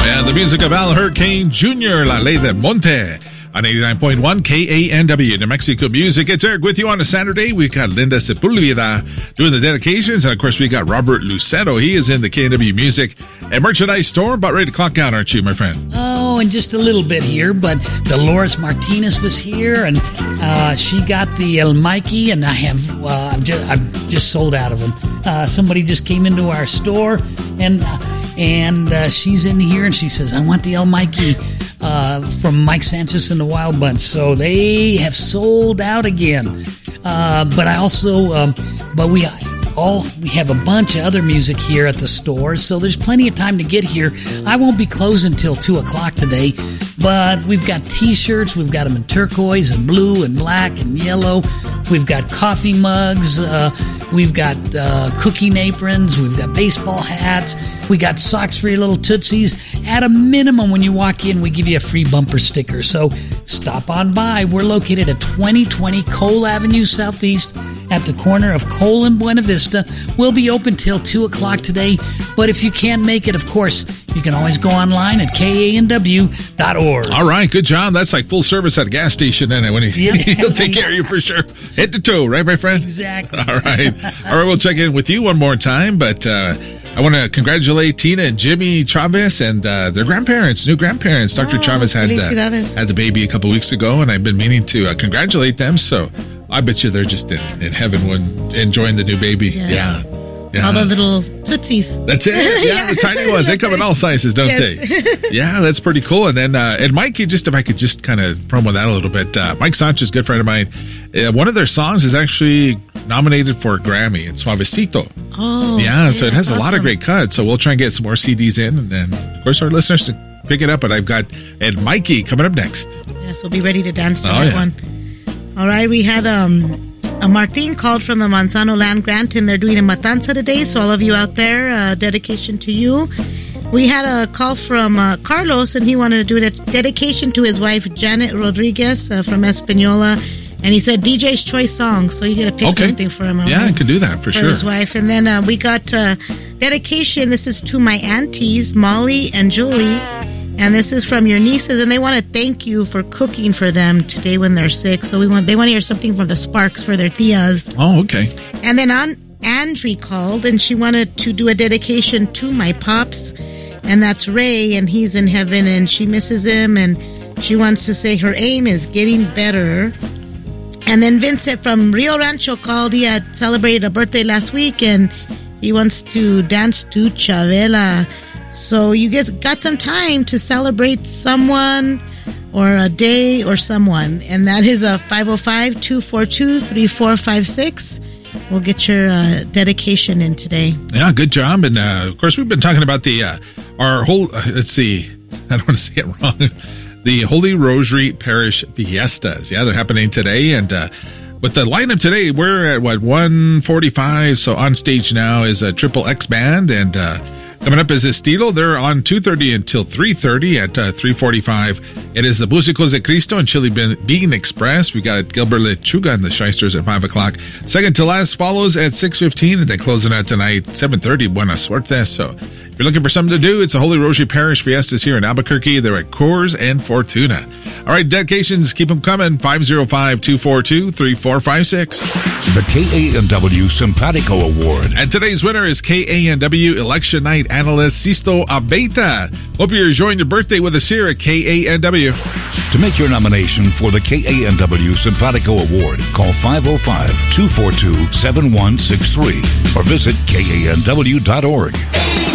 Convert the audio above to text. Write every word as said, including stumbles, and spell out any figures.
And the music of Al Hurricane Junior, La Ley del Monte. On eighty-nine point one K A N W, New Mexico Music. It's Eric with you on a Saturday. We've got Linda Sepulveda doing the dedications. And, of course, we got Robert Lucero. He is in the K A N W Music and Merchandise Store. About ready to clock out, aren't you, my friend? Oh, and just a little bit here. But Dolores Martinez was here, and uh, she got the El Mikey, and I have uh, I've, just, I've just sold out of them. Uh, somebody just came into our store, and, and uh, she's in here, and she says, I want the El Mikey. Uh, from Mike Sanchez and the Wild Bunch. So they have sold out again. Uh, but I also, um, but we all, we have a bunch of other music here at the store. So there's plenty of time to get here. I won't be closing until two o'clock today, but we've got t-shirts. We've got them in turquoise and blue and black and yellow. We've got coffee mugs. Uh, we've got uh, cooking aprons. We've got baseball hats. We got socks for your little tootsies. At a minimum, when you walk in, we give you a free bumper sticker. So stop on by. We're located at twenty twenty Cole Avenue Southeast at the corner of Cole and Buena Vista. We'll be open till two o'clock today. But if you can't make it, of course, you can always go online at K A N W dot org. All right, good job. That's like full service at a gas station, isn't it? When he, yep. He'll take care of you for sure. Head to toe, right, my friend? Exactly. All right. All right, we'll check in with you one more time, but uh, I want to congratulate Tina and Jimmy Chavez and uh, their grandparents, new grandparents. Doctor Oh, Chavez had, uh, had the baby a couple weeks ago, and I've been meaning to uh, congratulate them, so I bet you they're just in, in heaven when enjoying the new baby. Yes. Yeah. Yeah. All the little tootsies. That's it. Yeah, yeah. The tiny ones. They come in all sizes, don't yes. they? Yeah, that's pretty cool. And then, uh, and Mike, just if I could just kind of promo that a little bit. Uh, Mike Sanchez, good friend of mine. Uh, one of their songs is actually nominated for a Grammy. It's Suavecito. Oh, yeah. So yeah, it has a awesome. lot of great cuts. So we'll try and get some more C Ds in, and then of course our listeners to pick it up. But I've got Ed Mikey coming up next. Yes, we'll be ready to dance to oh, that yeah. one. All right, we had um. Uh, Martin called from the Manzano Land Grant, and they're doing a matanza today. So all of you out there, uh, dedication to you. We had a call from uh, Carlos, and he wanted to do a dedication to his wife, Janet Rodriguez uh, from Espanola. And he said D J's Choice song, so you got to pick okay. something for him. Yeah, I can do that for, for sure. his wife. And then uh, we got uh, dedication. This is to my aunties, Molly and Julie. And this is from your nieces, and they want to thank you for cooking for them today when they're sick. So we want they want to hear something from the Sparks for their tias. Oh, okay. And then on Andrea called, and she wanted to do a dedication to my pops, and that's Ray, and he's in heaven, and she misses him, and she wants to say her aim is getting better. And then Vincent from Rio Rancho called. He had celebrated a birthday last week, and he wants to dance to Chavela. So you guys got some time to celebrate someone or a day or someone. And that is a five oh five, two four two, three four five six. We'll get your uh, dedication in today. Yeah, good job. And, uh, of course, we've been talking about the uh, our whole, uh, let's see, I don't want to say it wrong, the Holy Rosary Parish Fiestas. Yeah, they're happening today. And uh, with the lineup today, we're at, what, one forty-five. So on stage now is a Triple X Band, and uh coming up is Estilo. They're on two thirty until three thirty. At uh, three forty-five, it is the Músicos de Cristo and Chili Bean Express. We got Gilbert Lechuga and the Shysters at five o'clock. Second to last follows at six fifteen, and then closing out tonight, seven thirty, Buena Suerte. So if you're looking for something to do, it's a Holy Rosary Parish Fiestas here in Albuquerque. They're at Coors and Fortuna. All right, dedications, keep them coming. five oh five, two four two, three four five six. The K A N W Simpatico Award. And today's winner is K A N W Election Night analyst Sisto Abeta. Hope you're enjoying your birthday with us here at K A N W. To make your nomination for the K A N W Simpatico Award, call five oh five, two four two, seven one six three or visit K A N W dot org.